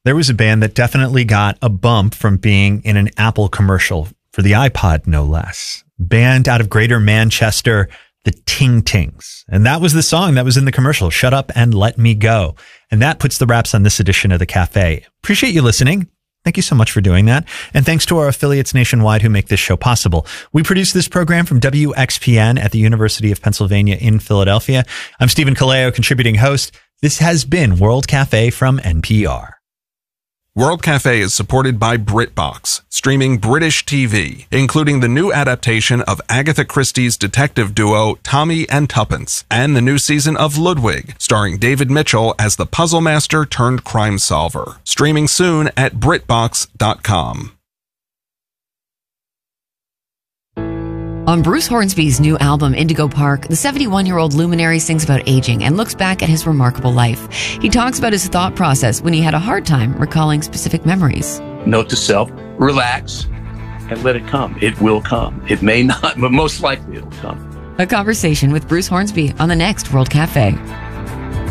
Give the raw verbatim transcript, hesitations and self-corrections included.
There was a band that definitely got a bump from being in an Apple commercial for the iPod, no less. Band out of Greater Manchester, the Ting Tings. And that was the song that was in the commercial, Shut Up and Let Me Go. And that puts the wraps on this edition of The Cafe. Appreciate you listening. Thank you so much for doing that. And thanks to our affiliates nationwide who make this show possible. We produce this program from W X P N at the University of Pennsylvania in Philadelphia. I'm Stephen Kaleo, contributing host. This has been World Cafe from N P R. World Cafe is supported by BritBox, streaming British T V, including the new adaptation of Agatha Christie's detective duo Tommy and Tuppence, and the new season of Ludwig, starring David Mitchell as the puzzle master turned crime solver. Streaming soon at Brit Box dot com. On Bruce Hornsby's new album, Indigo Park, the seventy-one-year-old luminary sings about aging and looks back at his remarkable life. He talks about his thought process when he had a hard time recalling specific memories. Note to self, relax and let it come. It will come. It may not, but most likely it will come. A conversation with Bruce Hornsby on the next World Cafe.